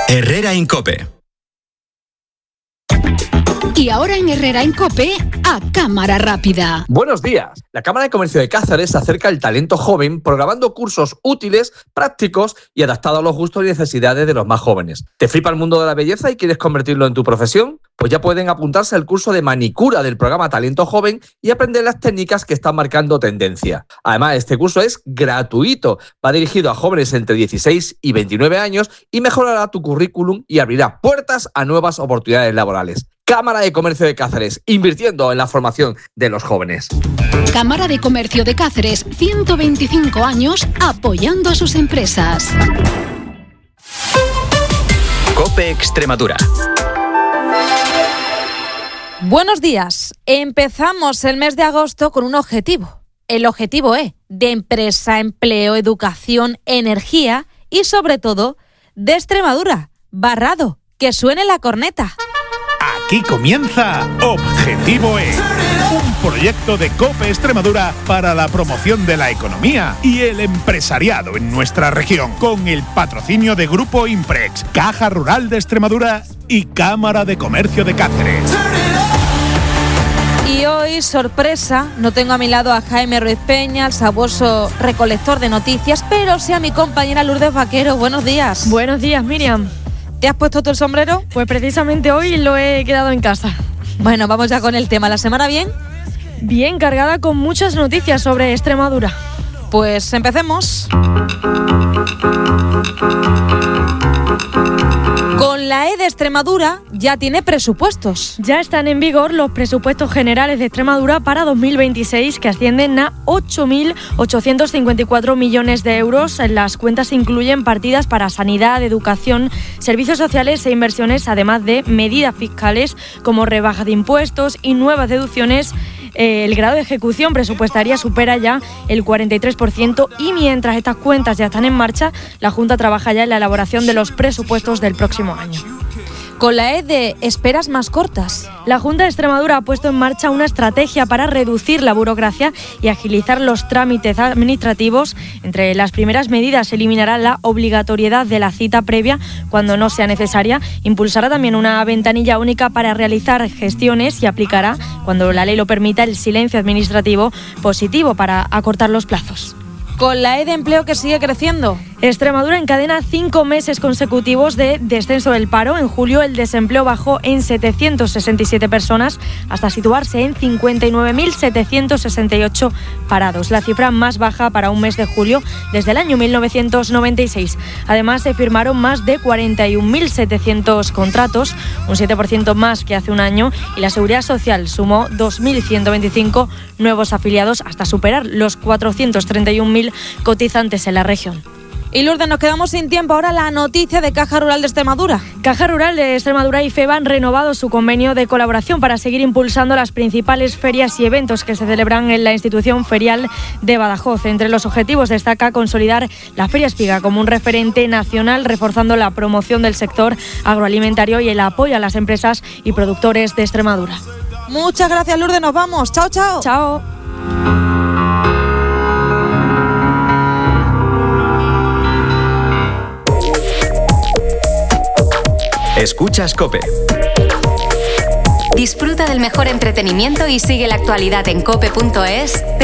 Herrera en COPE. Y ahora en Herrera en COPE, a Cámara Rápida. Buenos días. La Cámara de Comercio de Cáceres acerca al talento joven programando cursos útiles, prácticos y adaptados a los gustos y necesidades de los más jóvenes. ¿Te flipa el mundo de la belleza y quieres convertirlo en tu profesión? Pues ya pueden apuntarse al curso de manicura del programa Talento Joven y aprender las técnicas que están marcando tendencia. Además, este curso es gratuito. Va dirigido a jóvenes entre 16 y 29 años y mejorará tu currículum y abrirá puertas a nuevas oportunidades laborales. Cámara de Comercio de Cáceres, invirtiendo en la formación de los jóvenes. Cámara de Comercio de Cáceres, 125 años apoyando a sus empresas. COPE Extremadura. Buenos días. Empezamos el mes de agosto con un objetivo. El objetivo E, de empresa, empleo, educación, energía y sobre todo de Extremadura. Barrado, que suene la corneta. Aquí comienza Objetivo E, un proyecto de COPE Extremadura para la promoción de la economía y el empresariado en nuestra región, con el patrocinio de Grupo Imprex, Caja Rural de Extremadura y Cámara de Comercio de Cáceres. Y hoy, sorpresa, no tengo a mi lado a Jaime Ruiz Peña, el sabuoso recolector de noticias, pero sí a mi compañera Lourdes Vaquero. Buenos días. Buenos días, Miriam. ¿Te has puesto tú el sombrero? Pues precisamente hoy lo he quedado en casa. Bueno, vamos ya con el tema. ¿La semana bien? Bien cargada con muchas noticias sobre Extremadura. Pues empecemos. Con la E de Extremadura ya tiene presupuestos. Ya están en vigor los presupuestos generales de Extremadura para 2026, que ascienden a 8.854 millones de euros. Las cuentas incluyen partidas para sanidad, educación, servicios sociales e inversiones, además de medidas fiscales como rebaja de impuestos y nuevas deducciones. El grado de ejecución presupuestaria supera ya el 43% y mientras estas cuentas ya están en marcha, la Junta trabaja ya en la elaboración de los presupuestos del próximo año. Con la E de esperas más cortas. La Junta de Extremadura ha puesto en marcha una estrategia para reducir la burocracia y agilizar los trámites administrativos. Entre las primeras medidas, eliminará la obligatoriedad de la cita previa cuando no sea necesaria. Impulsará también una ventanilla única para realizar gestiones y aplicará, cuando la ley lo permita, el silencio administrativo positivo para acortar los plazos. Con la E de empleo, que sigue creciendo. Extremadura encadena 5 meses consecutivos de descenso del paro. En julio el desempleo bajó en 767 personas hasta situarse en 59.768 parados, la cifra más baja para un mes de julio desde el año 1996. Además, se firmaron más de 41.700 contratos, un 7% más que hace un año, y la Seguridad Social sumó 2.125 nuevos afiliados hasta superar los 431.000 cotizantes en la región. Y Lourdes, nos quedamos sin tiempo. Ahora la noticia de Caja Rural de Extremadura. Caja Rural de Extremadura y FEBA han renovado su convenio de colaboración para seguir impulsando las principales ferias y eventos que se celebran en la institución ferial de Badajoz. Entre los objetivos destaca consolidar la Feria Espiga como un referente nacional, reforzando la promoción del sector agroalimentario y el apoyo a las empresas y productores de Extremadura. Muchas gracias, Lourdes. Nos vamos. Chao, chao. Chao. Escuchas COPE. Disfruta del mejor entretenimiento y sigue la actualidad en cope.es.